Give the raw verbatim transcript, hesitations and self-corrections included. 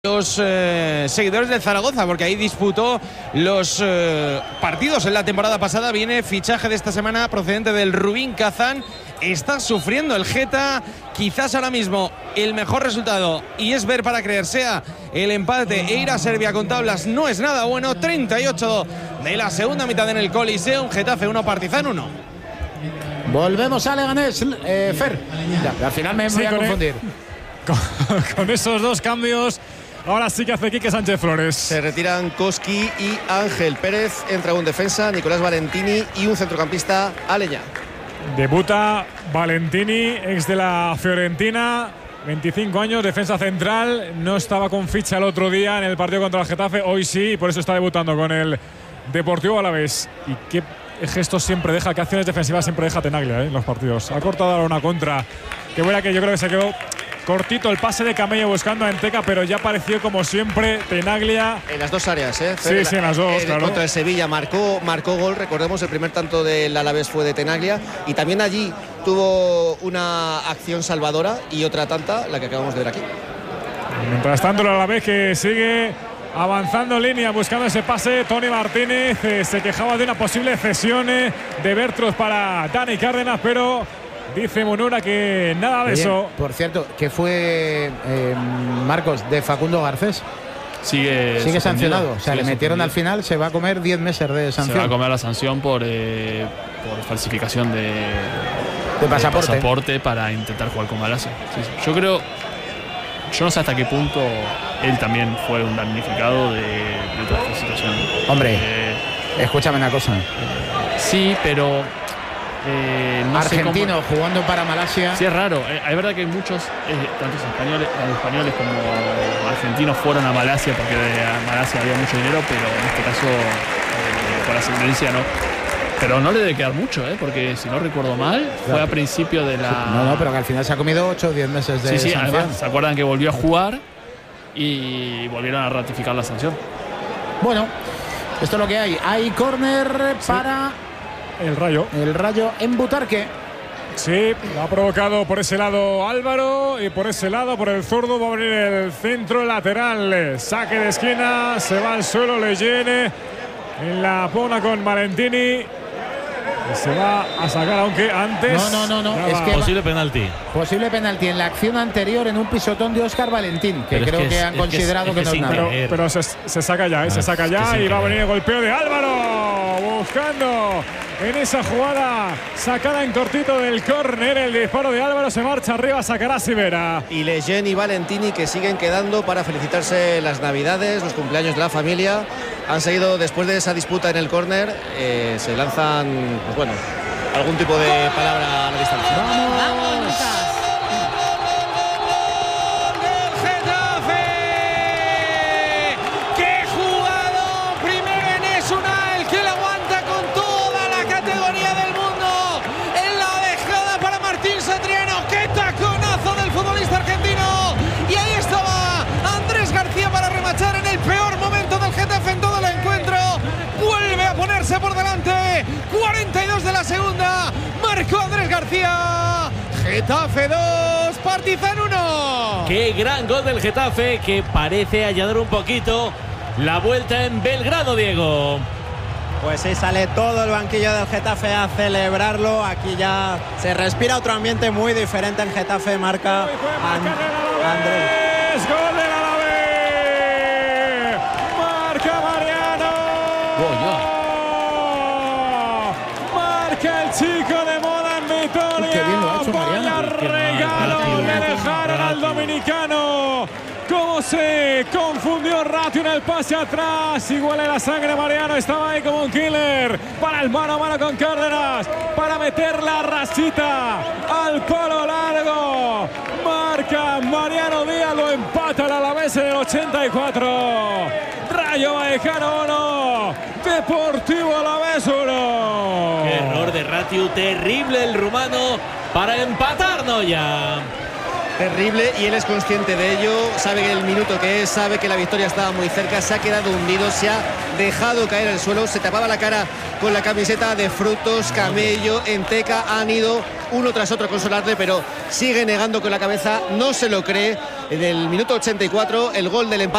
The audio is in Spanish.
Los eh, seguidores del Zaragoza, porque ahí disputó los eh, partidos en la temporada pasada. Viene fichaje de esta semana procedente del Rubin Kazán. Está sufriendo el Geta. Quizás ahora mismo el mejor resultado, y es ver para creer, sea el empate e ir a Serbia con tablas. No es nada bueno. treinta y ocho de la segunda mitad en el Coliseum. Getafe uno, Partizan uno. Volvemos a Leganés, eh, Fer. Ya, al final me sí, voy a confundir. El, con, con esos dos cambios. Ahora sí que hace Quique Sánchez Flores. Se retiran Koski y Ángel Pérez. Entra un defensa, Nicolás Valentini, y un centrocampista, Aleñá. Debuta Valentini, ex de la Fiorentina, veinticinco años, defensa central. No estaba con ficha el otro día en el partido contra el Getafe. Hoy sí, y por eso está debutando con el Deportivo Alavés. Y qué gestos siempre deja, qué acciones defensivas siempre deja Tenaglia, ¿eh? En los partidos. Ha cortado ahora una contra. Que buena, que yo creo que se quedó cortito el pase de Camello buscando a Enteca, pero ya apareció como siempre Tenaglia. En las dos áreas, ¿eh? Sí, sí, en las dos, eh, claro. Contra el Sevilla marcó, marcó gol, recordemos, el primer tanto del Alavés fue de Tenaglia. Y también allí tuvo una acción salvadora y otra tanta, la que acabamos de ver aquí. Mientras tanto, el Alavés que sigue avanzando en línea, buscando ese pase. Tony Martínez eh, se quejaba de una posible cesión eh, de Bertrus para Dani Cárdenas, pero dice Munura que nada de Bien, eso. Por cierto, ¿qué fue, eh, Marcos, de Facundo Garcés? Sigue, Sigue sancionado. O sea, sigue le metieron suspendido. al final, se va a comer diez meses de sanción. Se va a comer la sanción por, eh, por falsificación de, de pasaporte. de pasaporte para intentar jugar con Malasia. Sí, sí. Yo creo, yo no sé hasta qué punto él también fue un damnificado de, de toda esta situación. Hombre, eh, escúchame una cosa. Sí, pero Eh, no argentino sé cómo, jugando para Malasia. Sí, es raro. Eh, es verdad que muchos, eh, tanto españoles, tanto españoles como argentinos, fueron a Malasia porque de a Malasia había mucho dinero, pero en este caso, eh, por ascendencia, no. Pero no le debe quedar mucho, ¿eh? Porque si no recuerdo mal, fue a principio de la. No, no, pero que al final se ha comido ocho o diez meses de sí, sí, sanción. además, se acuerdan que volvió a jugar y volvieron a ratificar la sanción. Bueno, esto es lo que hay. Hay córner sí. para El Rayo. El Rayo en Butarque. Sí, lo ha provocado por ese lado Álvaro, y por ese lado, por el zurdo, va a venir el centro lateral. Saque de esquina, se va al suelo, le llene en la pona con Valentini. Y se va a sacar, aunque antes. No, no, no, no. Es que posible penalti. Posible penalti en la acción anterior en un pisotón de Óscar Valentín, que pero creo es que, que es, han es considerado que, es, que, es no que es nada. Pero, pero se, se saca ya, ¿eh? Ah, se saca ya, es y va a venir el querer. golpeo de Álvaro. Buscando en esa jugada sacada en cortito del córner. El disparo de Álvaro, se marcha arriba, sacará Sivera. Y Leyen y Valentini, que siguen quedando para felicitarse las navidades, los cumpleaños de la familia. Han seguido, después de esa disputa en el córner, eh, se lanzan, pues bueno, algún tipo de palabra a la distancia. ¡Vamos! Por delante, cuarenta y dos de la segunda, marcó Andrés García. Getafe dos, Partizan uno. Qué gran gol del Getafe, que parece añadir un poquito la vuelta en Belgrado, Diego. Pues sí, sale todo el banquillo del Getafe a celebrarlo. Aquí ya se respira otro ambiente muy diferente. El Getafe marca And- Andrés. Gol del Alavés. Marca Mariano. Oh, el chico de moda en Vitoria. Qué bien lo ha hecho Mariano. Vaya regalo que dejaron al dominicano. Cómo se confundió Ratio en el pase atrás. Y huele la sangre Mariano. Estaba ahí como un killer. Para el mano a mano con Cárdenas. Para meter la rasita al palo largo. Marca Mariano Díaz. Lo empata el Alavés en el ochenta y cuatro. Rayo Vallecano uno. Deportivo Alavés uno. Qué error de Ratiu, terrible el rumano para empatarnos ya. Terrible, y él es consciente de ello, sabe el minuto que es, sabe que la victoria estaba muy cerca, se ha quedado hundido, se ha dejado caer al suelo, se tapaba la cara con la camiseta de Frutos, Camello, Enteca, han ido uno tras otro a consolarle, pero sigue negando con la cabeza, no se lo cree. En el minuto ochenta y cuatro, el gol del empate.